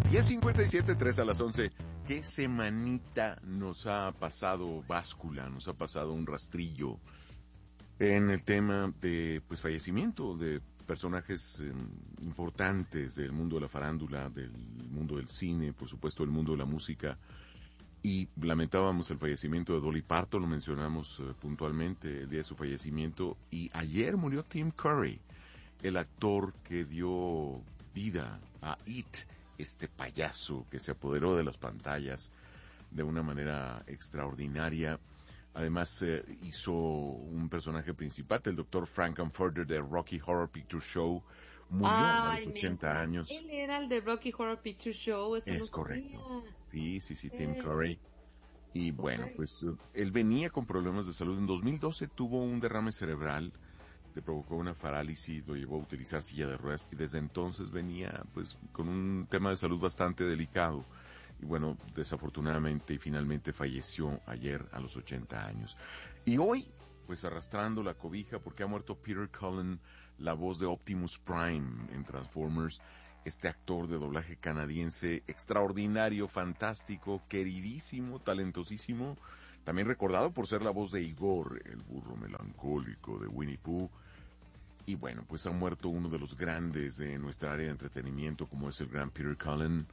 10:57, 3 a las 11. ¿Qué semanita nos ha pasado báscula, nos ha pasado un rastrillo en el tema de fallecimiento de personajes importantes del mundo de la farándula, del mundo del cine, por supuesto del mundo de la música? Y lamentábamos el fallecimiento de Dolly Parton, lo mencionamos puntualmente el día de su fallecimiento. Y ayer murió Tim Curry, el actor que dio vida a It, este payaso que se apoderó de las pantallas de una manera extraordinaria. Además hizo un personaje principal, el Dr. Frankenfurter de Rocky Horror Picture Show. Murió a los 80 años. Él era el de Rocky Horror Picture Show. Es no correcto. Sí, Tim Curry. Y bueno, pues él venía con problemas de salud. En 2012 tuvo un derrame cerebral, le provocó una parálisis, lo llevó a utilizar silla de ruedas y desde entonces venía pues con un tema de salud bastante delicado. Y bueno, desafortunadamente y finalmente falleció ayer a los 80 años. Y hoy, pues arrastrando la cobija porque ha muerto Peter Cullen, la voz de Optimus Prime en Transformers, este actor de doblaje canadiense extraordinario, fantástico, queridísimo, talentosísimo, también recordado por ser la voz de Igor, el burro melancólico de Winnie Pooh. Y bueno, pues ha muerto uno de los grandes de nuestra área de entretenimiento, como es el gran Peter Cullen.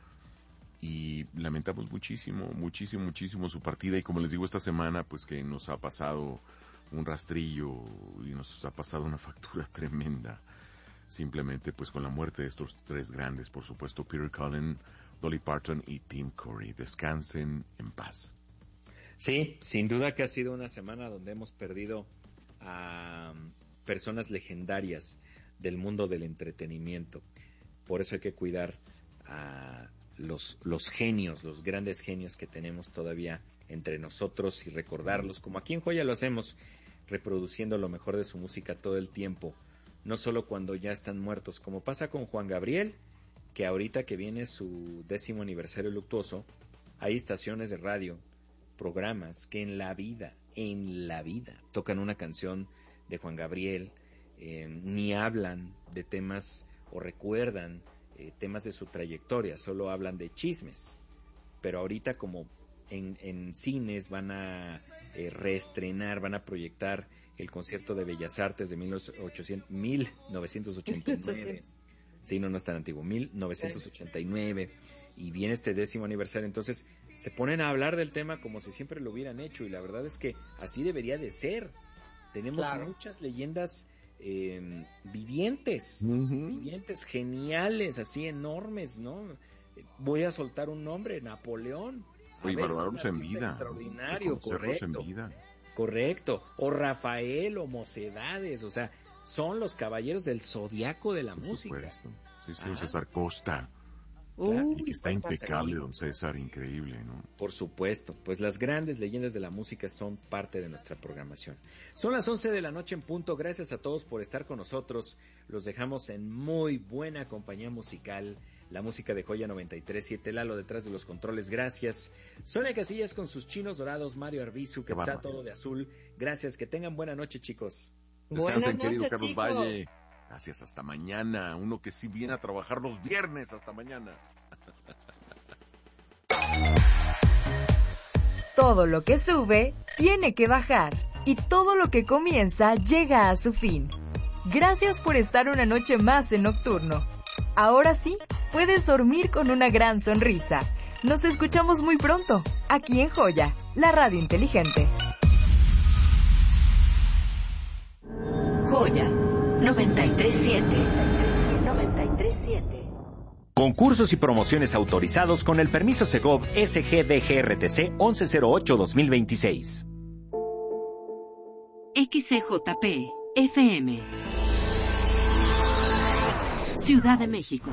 Y lamentamos muchísimo su partida. Y como les digo, esta semana, pues que nos ha pasado un rastrillo y nos ha pasado una factura tremenda. Simplemente pues con la muerte de estos tres grandes, por supuesto, Peter Cullen, Dolly Parton y Tim Curry. Descansen en paz. Sí, sin duda que ha sido una semana donde hemos perdido a personas legendarias del mundo del entretenimiento. Por eso hay que cuidar a los genios, los grandes genios que tenemos todavía entre nosotros y recordarlos, como aquí en Joya lo hacemos, reproduciendo lo mejor de su música todo el tiempo, no solo cuando ya están muertos, como pasa con Juan Gabriel, que ahorita que viene su 10º aniversario luctuoso, hay estaciones de radio, programas que en la vida, tocan una canción de Juan Gabriel, ni hablan de temas o recuerdan temas de su trayectoria, solo hablan de chismes. Pero ahorita como en cines van a reestrenar, van a proyectar el concierto de Bellas Artes de 1989. Sí, no es tan antiguo, 1989. Y viene este 10º aniversario, entonces se ponen a hablar del tema como si siempre lo hubieran hecho, y la verdad es que así debería de ser. Tenemos muchas leyendas vivientes, geniales, así enormes, ¿no? Voy a soltar un nombre, Napoleón. Oye, valorarlos en vida. Extraordinario, correcto. O Rafael, o Mocedades, o sea, son los caballeros del zodiaco de la música. Sí, César Costa. Y que está impecable, don César, increíble, ¿no? Por supuesto, pues las grandes leyendas de la música son parte de nuestra programación. Son las 11 de la noche en punto, gracias a todos por estar con nosotros, los dejamos en muy buena compañía musical, la música de Joya 93.7, Lalo detrás de los controles, gracias, Sonia Casillas con sus chinos dorados, Mario Arbizu, que está todo de azul, gracias, que tengan buena noche, chicos. Descansen, querido Carlos chicos. Valle. Gracias, hasta mañana. Uno que sí viene a trabajar los viernes, hasta mañana. Todo lo que sube, tiene que bajar. Y todo lo que comienza, llega a su fin. Gracias por estar una noche más en Nocturno. Ahora sí, puedes dormir con una gran sonrisa. Nos escuchamos muy pronto, aquí en Joya, la radio inteligente. Joya 93.7. Concursos y promociones autorizados con el permiso Segov SGDGRTC 1108-2026. XCJP FM Ciudad de México.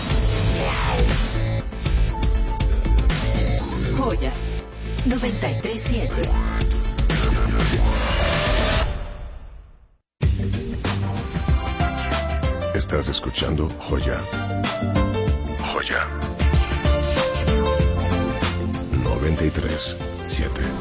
Joya 93.7. Estás escuchando Joya 93.7.